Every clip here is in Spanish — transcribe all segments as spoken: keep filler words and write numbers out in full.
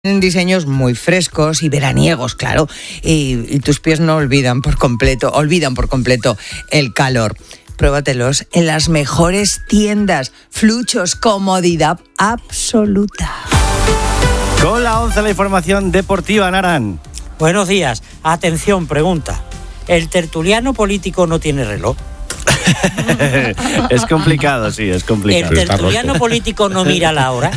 Diseños muy frescos y veraniegos, claro, y, y tus pies no olvidan por completo, olvidan por completo el calor. Pruébatelos en las mejores tiendas. Fluchos, comodidad absoluta. Con la once, la información deportiva, Naran. Buenos días. Atención, pregunta. ¿El tertuliano político no tiene reloj? Es complicado, sí, es complicado. ¿El tertuliano político no mira la hora?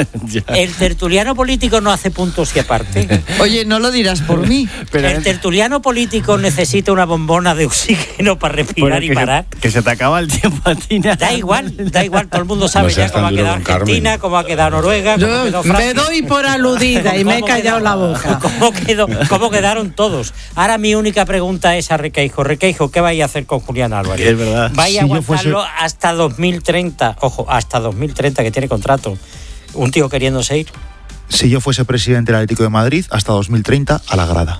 ¿El tertuliano político no hace puntos y aparte? Oye, no lo dirás por mí. Pero ¿el tertuliano político necesita una bombona de oxígeno para respirar y parar? Se, que se te acaba el tiempo a ti, Naran. Da igual, da igual, todo el mundo sabe no ya cómo ha quedado Argentina, Carmen. Cómo ha quedado Noruega, Yo cómo quedó Francia. Me doy por aludida y me he callado quedó, la boca. ¿Cómo, quedó, ¿Cómo quedaron todos? Ahora mi única pregunta es a Requeijo. Requeijo, ¿qué vais a hacer con Julián Álvarez? Es verdad. Vaya a si aguantarlo fuese... hasta dos mil treinta. Ojo, hasta dos mil treinta, que tiene contrato. Un tío queriéndose ir. Si yo fuese presidente del Atlético de Madrid, hasta dos mil treinta a la grada.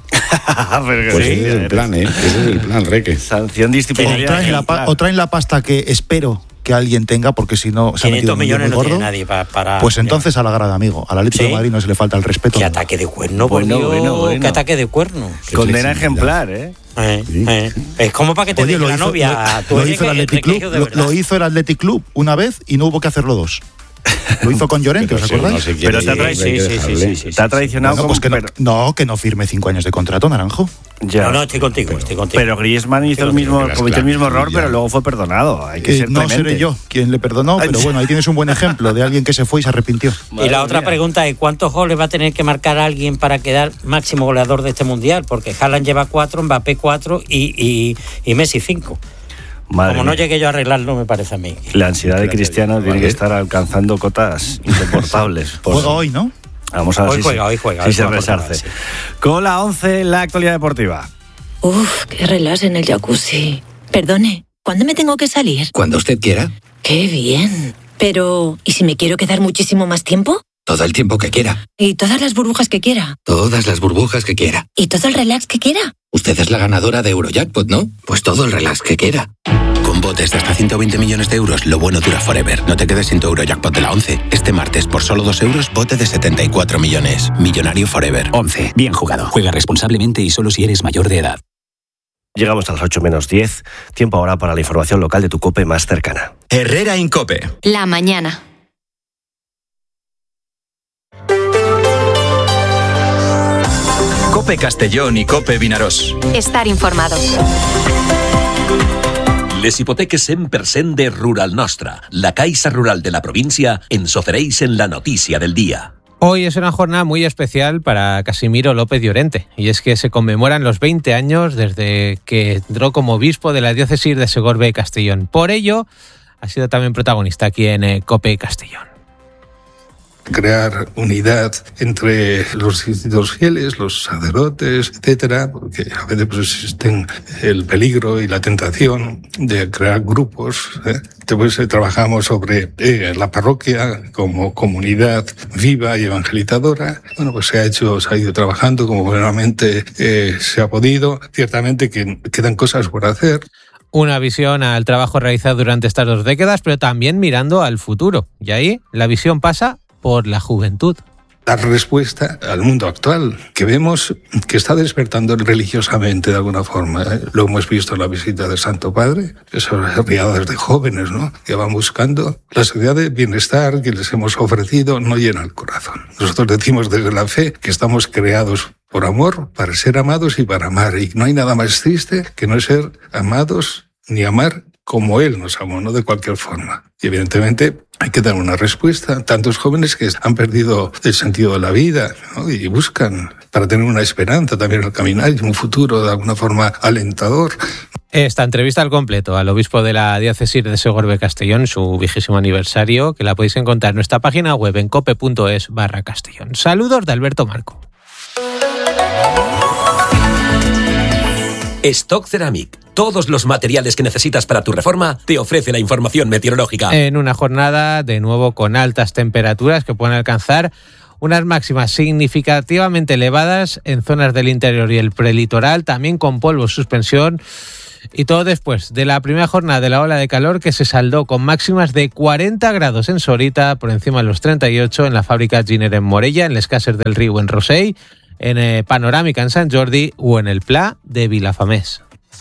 Pues sí, ese es el plan, ¿eh? Ese es el plan, Reque. Sanción disciplinaria. O traen, la pa- o traen la pasta que espero que alguien tenga, porque si no se ha metido millones muy no gordo, tiene nadie para, para... pues entonces a la grada, amigo. Al Atlético ¿Sí? de Madrid no se le falta el respeto. Qué ataque de cuerno, bueno, bueno, bueno, bueno. Qué ataque de cuerno. Condena ejemplar, ¿eh? Eh, sí. eh. Es como para que te diga la novia. Lo, lo, hizo el Athletic Club, lo, lo hizo el Athletic Club una vez y no hubo que hacerlo dos. Lo hizo con Llorente, ¿os acordáis? No pero te ha, tra- sí, sí, sí, sí, sí, te ha traicionado. Bueno, pues que no, no, que no firme cinco años de contrato, Naranjo. Ya. No, no, estoy contigo, pero, estoy contigo. Pero Griezmann hizo el mismo, cometió el mismo error, pero luego fue perdonado. Hay que eh, ser no clemente. seré yo quien le perdonó, pero bueno, ahí tienes un buen ejemplo de alguien que se fue y se arrepintió. Madre y la otra mía. Pregunta es, ¿cuántos goles va a tener que marcar alguien para quedar máximo goleador de este Mundial? Porque Haaland lleva cuatro, Mbappé cuatro y, y, y Messi cinco. Madre Como no mía. Llegué yo a arreglarlo, me parece a mí. La ansiedad de Cristiano tiene que estar alcanzando cotas insoportables. Juega hoy, ¿no? Vamos a ver hoy si, juega, se, hoy juega, si hoy se juega resarce. Sí. Con la once, la actualidad deportiva. Uf, qué relax en el jacuzzi. Perdone, ¿cuándo me tengo que salir? Cuando usted quiera. Qué bien. Pero, ¿y si me quiero quedar muchísimo más tiempo? Todo el tiempo que quiera. ¿Y todas las burbujas que quiera? Todas las burbujas que quiera. ¿Y todo el relax que quiera? Usted es la ganadora de Eurojackpot, ¿no? Pues todo el relax que quiera. Con botes de hasta ciento veinte millones de euros, lo bueno dura forever. No te quedes sin tu Eurojackpot de la once. Este martes, por solo dos euros, bote de setenta y cuatro millones. Millonario forever. once. Bien jugado. Juega responsablemente y solo si eres mayor de edad. Llegamos a las ocho menos diez. Tiempo ahora para la información local de tu COPE más cercana. Herrera Incope. La mañana. COPE Castellón y COPE Vinaròs. Estar informado. Les hipoteques cent per cent de Rural Nostra, la Caixa Rural de la provincia, ens ofereixen la notícia del día. Hoy es una jornada muy especial para Casimiro López Llorente, y es que se conmemoran los veinte años desde que entró como obispo de la diócesis de Segorbe y Castellón. Por ello, ha sido también protagonista aquí en eh, COPE Castellón. Crear unidad entre los distintos fieles, los sacerdotes, etcétera, porque a veces pues, existen el peligro y la tentación de crear grupos. ¿eh? Después eh, trabajamos sobre eh, la parroquia como comunidad viva y evangelizadora. Bueno, pues se ha hecho, se ha ido trabajando como buenamente eh, se ha podido. Ciertamente que quedan cosas por hacer. Una visión al trabajo realizado durante estas dos décadas, pero también mirando al futuro. Y ahí la visión pasa por la juventud. Dar respuesta al mundo actual, que vemos que está despertando religiosamente de alguna forma. ¿eh? Lo hemos visto en la visita del Santo Padre, esas riadas de jóvenes, ¿no? Que van buscando la sociedad de bienestar que les hemos ofrecido, no llena el corazón. Nosotros decimos desde la fe que estamos creados por amor, para ser amados y para amar. Y no hay nada más triste que no ser amados ni amar como Él nos amó, no de cualquier forma. Y evidentemente hay que dar una respuesta a tantos jóvenes que han perdido el sentido de la vida, ¿no? Y buscan para tener una esperanza también al caminar y un futuro de alguna forma alentador. Esta entrevista al completo al obispo de la diócesis de Segorbe Castellón, su vigésimo aniversario, que la podéis encontrar en nuestra página web en cope punto es barra Castellón. Saludos de Alberto Marco. Stock Ceramic. Todos los materiales que necesitas para tu reforma te ofrece la información meteorológica. En una jornada, de nuevo, con altas temperaturas que pueden alcanzar unas máximas significativamente elevadas en zonas del interior y el prelitoral, también con polvo suspensión Y todo después de la primera jornada de la ola de calor que se saldó con máximas de cuarenta grados en Sorita, por encima de los treinta y ocho en la fábrica Giner en Morella, en Les Cases del Riu en Rosell, en eh, Panorámica en Sant Jordi o en el Pla de Vilafamés.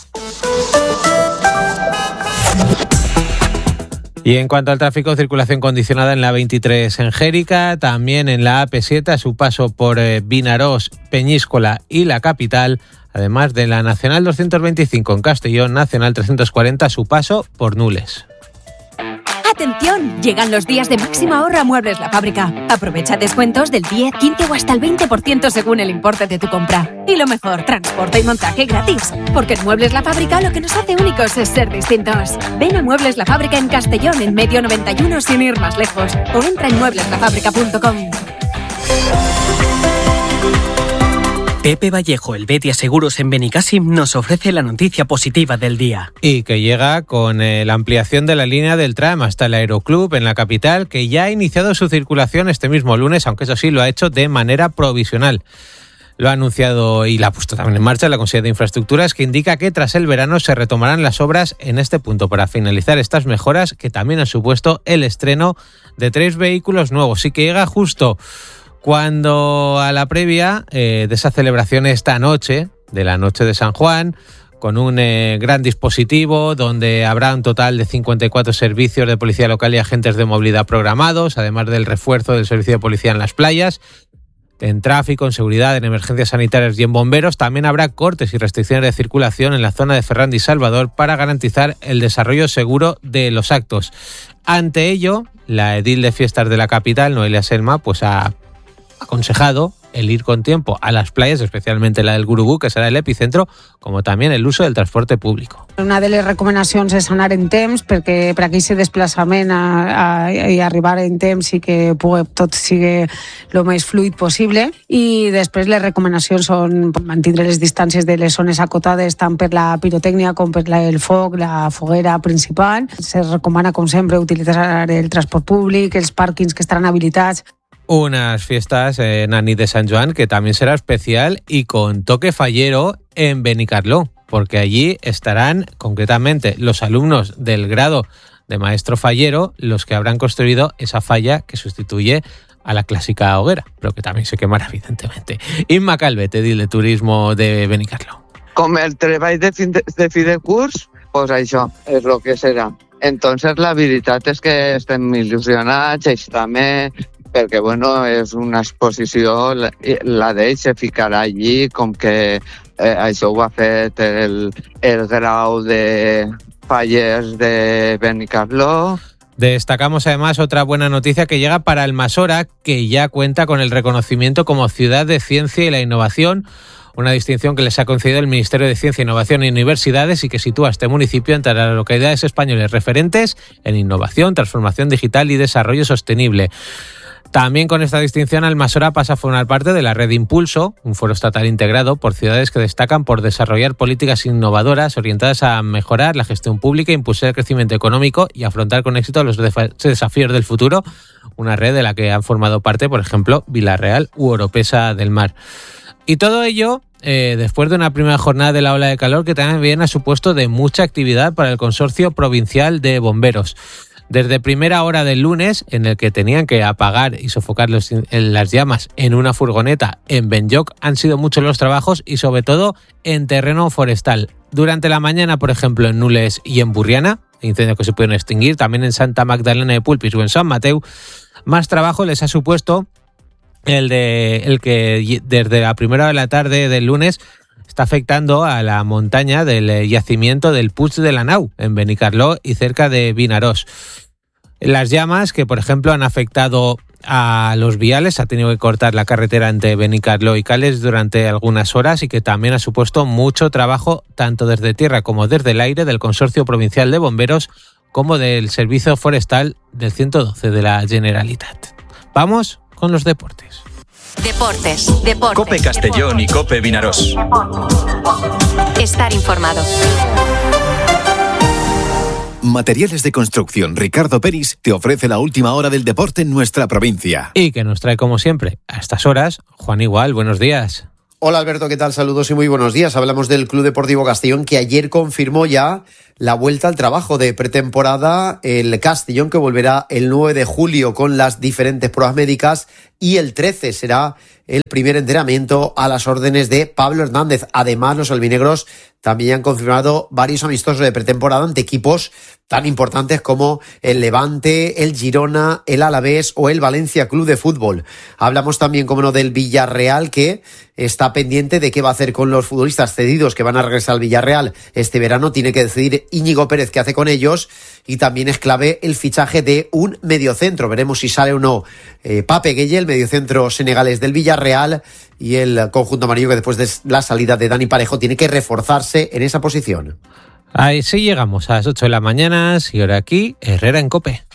Y en cuanto al tráfico, circulación condicionada en la veintitrés en Jérica, también en la A P siete a su paso por eh, Vinarós, Peñíscola y la capital, además de la Nacional doscientos veinticinco en Castellón, Nacional trescientos cuarenta a su paso por Nules. ¡Atención! Llegan los días de máxima ahorro a Muebles La Fábrica. Aprovecha descuentos del diez, quince o hasta el veinte por ciento según el importe de tu compra. Y lo mejor, transporte y montaje gratis. Porque en Muebles La Fábrica lo que nos hace únicos es ser distintos. Ven a Muebles La Fábrica en Castellón, en Medio noventa y uno, sin ir más lejos. O entra en muebles la fábrica punto com. Pepe Vallejo, el Betia Seguros en Benicàssim, nos ofrece la noticia positiva del día. Y que llega con eh, la ampliación de la línea del tram hasta el Aeroclub en la capital, que ya ha iniciado su circulación este mismo lunes, aunque eso sí lo ha hecho de manera provisional. Lo ha anunciado y la ha puesto también en marcha la Consejería de Infraestructuras, que indica que tras el verano se retomarán las obras en este punto para finalizar estas mejoras, que también han supuesto el estreno de tres vehículos nuevos y que llega justo cuando a la previa eh, de esa celebración esta noche, de la noche de San Juan, con un eh, gran dispositivo donde habrá un total de cincuenta y cuatro servicios de policía local y agentes de movilidad programados, además del refuerzo del servicio de policía en las playas, en tráfico, en seguridad, en emergencias sanitarias y en bomberos. También habrá cortes y restricciones de circulación en la zona de Ferrand y Salvador para garantizar el desarrollo seguro de los actos. Ante ello, la edil de fiestas de la capital, Noelia Selma, pues ha aconsejado el ir con tiempo a las playas, especialmente la del Gurubú, que serà l'epicentro, com també el uso del transporte públic. Una de les recomanacions és anar en temps, perquè per aquí aquest desplaçament a, a, i arribar en temps i que pugui, tot sigui el més fluid possible. I després les recomanacions són mantenir les distàncies de les zones acotades tant per la pirotècnia com per la, el foc, la foguera principal. Se recomana, com sempre, utilitzar el transport públic, els pàrquings que estaran habilitats. Unas fiestas en la nit de San Joan que también será especial y con toque fallero en Benicarló, porque allí estarán concretamente los alumnos del grado de maestro fallero los que habrán construido esa falla que sustituye a la clásica hoguera, pero que también se quemará evidentemente. Imma Calvet, edil de turismo de Benicarló. Com el treball de fi de, de fi de curs, pues això és el que serà. Entonces la veritat és que estem il·lusionats, ells també, perquè bueno, és una exposició, la, la d'ell se ficarà allí, com que eh, això ho ha fet el, el grau de fallers de Benicarló. Destacamos además otra buena noticia que llega para Almasora, que ya cuenta con el reconocimiento como Ciudad de Ciencia y la Innovación, una distinción que les ha concedido el Ministerio de Ciencia, Innovación y Universidades y que sitúa a este municipio entre las localidades españolas referentes en innovación, transformación digital y desarrollo sostenible. También con esta distinción, Almasora pasa a formar parte de la Red Impulso, un foro estatal integrado por ciudades que destacan por desarrollar políticas innovadoras orientadas a mejorar la gestión pública, impulsar el crecimiento económico y afrontar con éxito los desafíos del futuro, una red de la que han formado parte, por ejemplo, Villarreal u Oropesa del Mar. Y todo ello eh, después de una primera jornada de la ola de calor que también ha supuesto de mucha actividad para el Consorcio Provincial de Bomberos. Desde primera hora del lunes, en el que tenían que apagar y sofocar los, en las llamas en una furgoneta en Benlloc, han sido muchos los trabajos y sobre todo en terreno forestal. Durante la mañana, por ejemplo, en Nules y en Burriana, incendios que se pueden extinguir, también en Santa Magdalena de Pulpis o en San Mateu, más trabajo les ha supuesto el de el que desde la primera hora de la tarde del lunes está afectando a la montaña del yacimiento del Puig de la Nau, en Benicarló y cerca de Vinarós. Las llamas que, por ejemplo, han afectado a los viales, ha tenido que cortar la carretera entre Benicarló y Cales durante algunas horas y que también ha supuesto mucho trabajo tanto desde tierra como desde el aire del Consorcio Provincial de Bomberos como del Servicio Forestal del ciento doce de la Generalitat. Vamos con los deportes. Deportes, deportes. Cope Castellón y Cope Vinarós. Estar informado. Materiales de Construcción Ricardo Peris te ofrece la última hora del deporte en nuestra provincia. Y que nos trae, como siempre, a estas horas, Juan Igual, buenos días. Hola Alberto, ¿qué tal? Saludos y muy buenos días. Hablamos del Club Deportivo Castellón, que ayer confirmó ya la vuelta al trabajo de pretemporada. El Castellón, que volverá el nueve de julio con las diferentes pruebas médicas, y el trece será el primer entrenamiento a las órdenes de Pablo Hernández. Además, los albinegros también han confirmado varios amistosos de pretemporada ante equipos tan importantes como el Levante, el Girona, el Alavés o el Valencia Club de Fútbol. Hablamos también, como no, del Villarreal, que está pendiente de qué va a hacer con los futbolistas cedidos que van a regresar al Villarreal este verano. Tiene que decidir Íñigo Pérez qué hace con ellos, y también es clave el fichaje de un mediocentro. Veremos si sale o no eh, Pape Gueye, el mediocentro senegalés del Villarreal, y el conjunto amarillo, que después de la salida de Dani Parejo tiene que reforzarse en esa posición. Ahí sí llegamos a las ocho de la mañana, y ahora aquí Herrera en COPE.